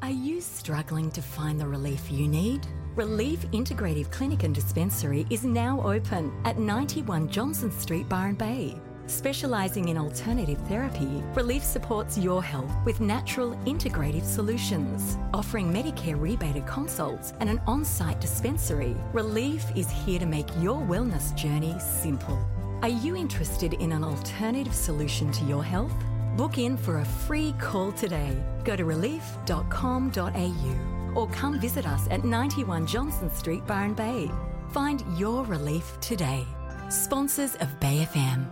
Are you struggling to find the relief you need? Relief Integrative Clinic and Dispensary is now open at 91 Johnson Street, Byron Bay. Specialising in alternative therapy, Relief supports your health with natural integrative solutions. Offering Medicare rebated consults and an on-site dispensary, Relief is here to make your wellness journey simple. Are you interested in an alternative solution to your health? Book in for a free call today. Go to relief.com.au or come visit us at 91 Johnson Street, Byron Bay. Find your relief today. Sponsors of Bay FM.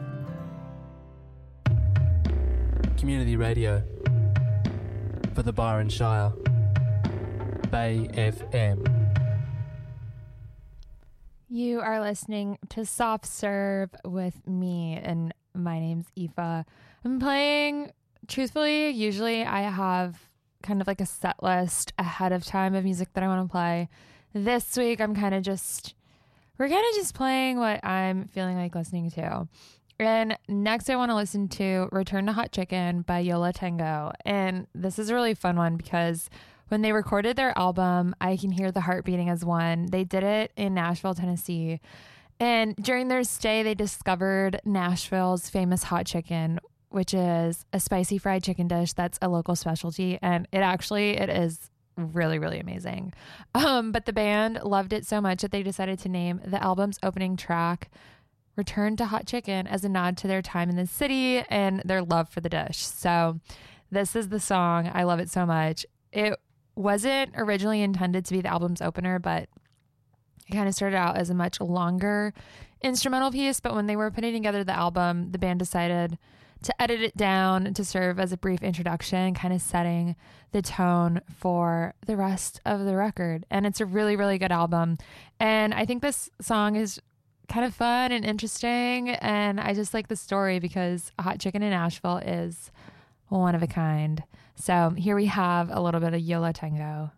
Community radio for the Byron Shire. Bay FM. You are listening to Soft Serve with me, and my name's Aoife. I'm playing, truthfully, usually I have kind of like a set list ahead of time of music that I want to play. This week, we're kind of just playing what I'm feeling like listening to. And next I want to listen to Return to Hot Chicken by Yo La Tengo. And this is a really fun one because when they recorded their album, I Can Hear the Heart Beating as One, they did it in Nashville, Tennessee. And during their stay, they discovered Nashville's famous hot chicken, which is a spicy fried chicken dish that's a local specialty. And it is really, really amazing. But the band loved it so much that they decided to name the album's opening track Return to Hot Chicken as a nod to their time in the city and their love for the dish. So this is the song. I love it so much. It wasn't originally intended to be the album's opener, but it kind of started out as a much longer instrumental piece. But when they were putting together the album, the band decided to edit it down to serve as a brief introduction, kind of setting the tone for the rest of the record. And it's a really, really good album. And I think this song is kind of fun and interesting. And I just like the story because hot chicken in Nashville is one of a kind. So here we have a little bit of Yo La Tengo.